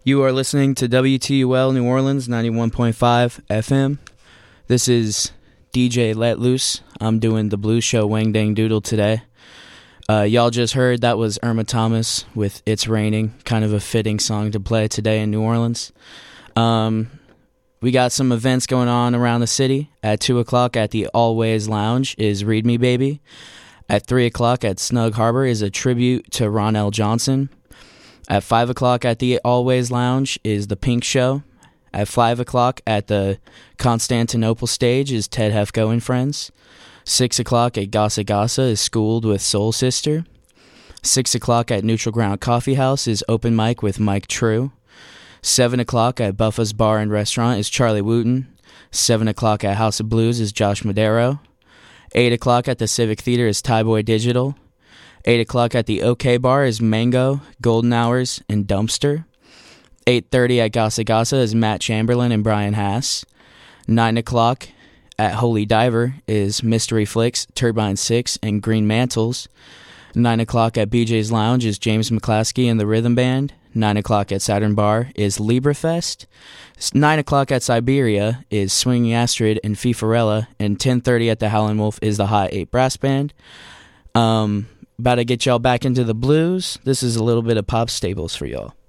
You are listening to WTUL New Orleans 91.5 FM. This is DJ Let Loose. I'm doing the blues show Wang Dang Doodle today. Y'all just heard that was Irma Thomas with It's Raining, kind of a fitting song to play today in New Orleans. We got some events going on around the city. At 2 o'clock at the Always Lounge is Read Me Baby. At 3 o'clock at Snug Harbor is a tribute to Ron L. Johnson. At 5 o'clock at the Always Lounge is The Pink Show. At 5 o'clock at the Constantinople stage is Ted Hefko and Friends. 6 o'clock at Gasa Gasa is Schooled with Soul Sister. 6 o'clock at Neutral Ground Coffee House is Open Mic with Mike True. 7 o'clock at Buffa's Bar and Restaurant is Charlie Wooten. 7 o'clock at House of Blues is Josh Madero. 8 o'clock at the Civic Theater is Thai Boy Digital. 8 o'clock at the OK Bar is Mango, Golden Hours, and Dumpster. 8:30 at Gasa Gasa is Matt Chamberlain and Brian Haas. 9 o'clock at Holy Diver is Mystery Flicks, Turbine 6, and Green Mantles. 9 o'clock at BJ's Lounge is James McClaskey and the Rhythm Band. 9 o'clock at Saturn Bar is LibraFest. 9 o'clock at Siberia is Swinging Astrid and Fifarella. And 10:30 at the Howlin' Wolf is the Hot 8 Brass Band. About to get y'all back into the blues. This is a little bit of pop staples for y'all.